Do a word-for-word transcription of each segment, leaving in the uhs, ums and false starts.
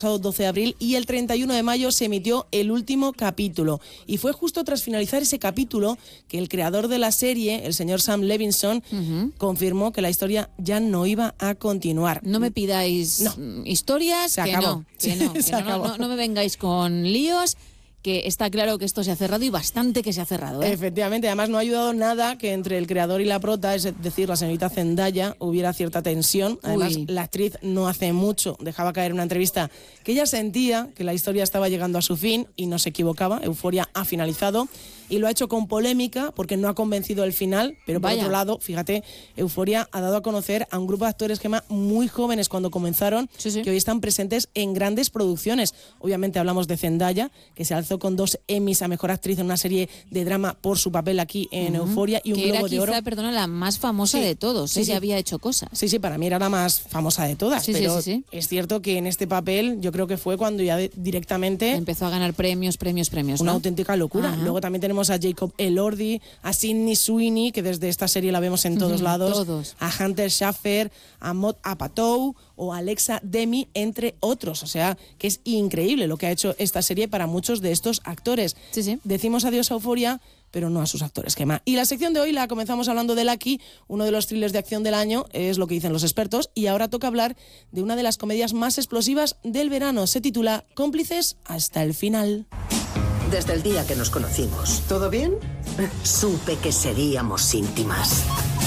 doce de abril y el treinta y uno de mayo se emitió el último capítulo. Y fue justo tras finalizar ese capítulo que el creador de la serie, el señor Sam Levinson, uh-huh. confirmó que la historia ya no iba a continuar. No me pidáis no. historias, se que acabó. no, que no, que no, no, no, no me vengáis con líos, que está claro que esto se ha cerrado y bastante que se ha cerrado, ¿eh? Efectivamente, además no ha ayudado nada que entre el creador y la prota, es decir, la señorita Zendaya, hubiera cierta tensión. Además, Uy. la actriz no hace mucho dejaba caer en una entrevista que ella sentía que la historia estaba llegando a su fin y no se equivocaba. Euphoria ha finalizado y lo ha hecho con polémica porque no ha convencido el final, pero por Vaya. otro lado, fíjate, Euphoria ha dado a conocer a un grupo de actores, Gemma, muy jóvenes cuando comenzaron, sí, sí. que hoy están presentes en grandes producciones. Obviamente hablamos de Zendaya, que se alzó con dos Emmys a Mejor Actriz en una serie de drama por su papel aquí en uh-huh. Euphoria y un que Globo era de Oro. Quizá, perdona, la más famosa sí. de todos, sí, sí. había hecho cosas. Sí, sí, para mí era la más famosa de todas, sí, pero sí, sí, sí. es cierto que en este papel yo creo que fue cuando ya de, directamente... empezó a ganar premios, premios, premios, Una ¿no? auténtica locura. Uh-huh. Luego también tenemos a Jacob Elordi, a Sydney Sweeney, que desde esta serie la vemos en todos uh-huh. lados, todos. a Hunter Schafer, a Maude Apatow o a Alexa Demi, entre otros. O sea, que es increíble lo que ha hecho esta serie para muchos de estos actores. Sí, sí. Decimos adiós a Euphoria, pero no a sus actores, Gemma. Y la sección de hoy la comenzamos hablando de Lucky, uno de los thrillers de acción del año, es lo que dicen los expertos, y ahora toca hablar de una de las comedias más explosivas del verano. Se titula Cómplices hasta el final. Desde el día que nos conocimos, ¿todo bien? Supe que seríamos íntimas.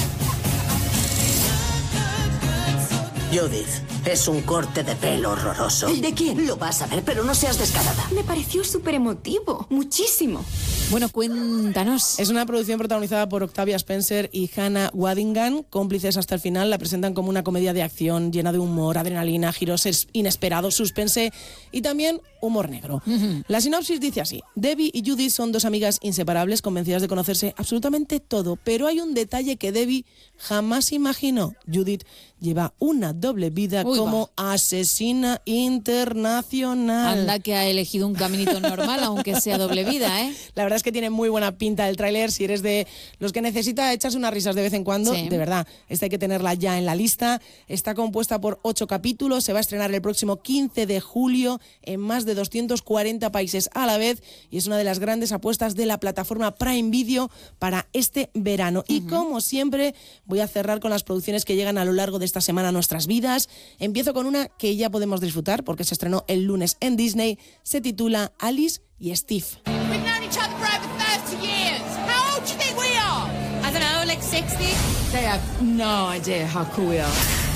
Judith, es un corte de pelo horroroso. ¿El de quién? Lo vas a ver, pero no seas descarada. Me pareció súper emotivo, muchísimo. Bueno, cuéntanos. Es una producción protagonizada por Octavia Spencer y Hannah Waddingham. Cómplices hasta el final la presentan como una comedia de acción llena de humor, adrenalina, giros inesperados, suspense y también humor negro. Uh-huh. La sinopsis dice así: Debbie y Judith son dos amigas inseparables convencidas de conocerse absolutamente todo, pero hay un detalle que Debbie jamás imaginó. Judith lleva una doble vida Uy, como va. asesina internacional. Anda que ha elegido un caminito normal, aunque sea doble vida, ¿eh? La verdad es que tiene muy buena pinta el tráiler. Si eres de los que necesita echarse unas risas de vez en cuando, sí. de verdad, esta hay que tenerla ya en la lista. Está compuesta por ocho capítulos, se va a estrenar el próximo quince de julio en más de doscientos cuarenta países a la vez y es una de las grandes apuestas de la plataforma Prime Video para este verano. Uh-huh. Y como siempre, voy a cerrar con las producciones que llegan a lo largo de esta semana a nuestras vidas. Empiezo con una que ya podemos disfrutar porque se estrenó el lunes en Disney. Se titula Alice y Steve. We've known each other for over thirty years. How old do you think we are? I don't know, like sixty? They have no idea how cool we are.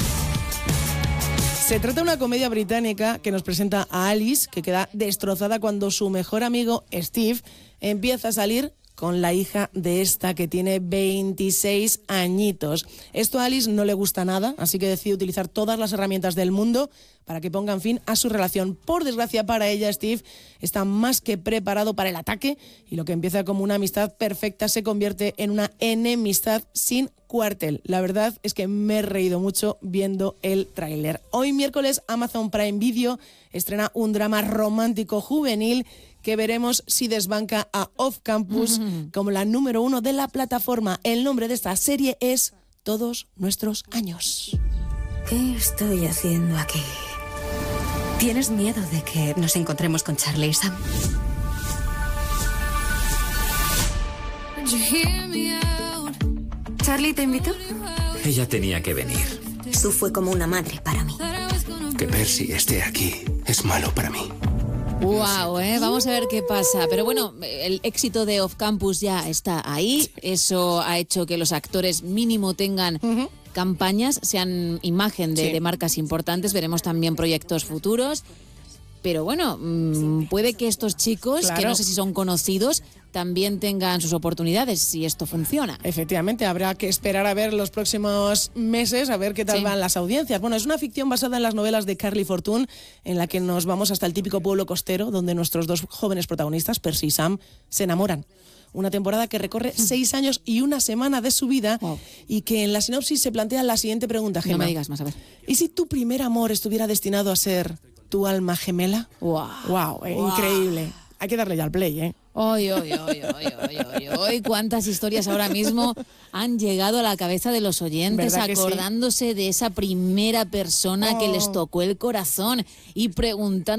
Se trata de una comedia británica que nos presenta a Alice, que queda destrozada cuando su mejor amigo Steve empieza a salir con la hija de esta, que tiene veintiséis añitos. Esto a Alice no le gusta nada, así que decide utilizar todas las herramientas del mundo para que pongan fin a su relación. Por desgracia para ella, Steve está más que preparado para el ataque y lo que empieza como una amistad perfecta se convierte en una enemistad sin cuartel. La verdad es que me he reído mucho viendo el tráiler. Hoy miércoles Amazon Prime Video estrena un drama romántico juvenil que veremos si desbanca a Off Campus mm. como la número uno de la plataforma. El nombre de esta serie es Todos Nuestros Años. ¿Qué estoy haciendo aquí? ¿Tienes miedo de que nos encontremos con Charlie y Sam? ¿Charlie te invitó? Ella tenía que venir. Sue fue como una madre para mí. Que Percy esté aquí es malo para mí. Wow, ¿eh? Vamos a ver qué pasa. Pero bueno, el éxito de Off Campus ya está ahí. Eso ha hecho que los actores mínimo tengan uh-huh. campañas, sean imagen de, sí. de marcas importantes. Veremos también proyectos futuros. Pero bueno, mmm, puede que estos chicos, claro. que no sé si son conocidos, también tengan sus oportunidades si esto funciona. Efectivamente, habrá que esperar a ver los próximos meses, a ver qué tal sí. van las audiencias. Bueno, es una ficción basada en las novelas de Carly Fortune, en la que nos vamos hasta el típico pueblo costero, donde nuestros dos jóvenes protagonistas, Percy y Sam, se enamoran. Una temporada que recorre seis años y una semana de su vida wow. y que en la sinopsis se plantea la siguiente pregunta, Gemma. No me digas más, a ver. ¿Y si tu primer amor estuviera destinado a ser tu alma gemela? Wow. Wow, eh, wow. Increíble. Hay que darle ya al play, ¿eh? Hoy, hoy, hoy, hoy, hoy, hoy, hoy, cuántas historias ahora mismo han llegado a la cabeza de los oyentes acordándose sí? de esa primera persona oh. que les tocó el corazón y preguntando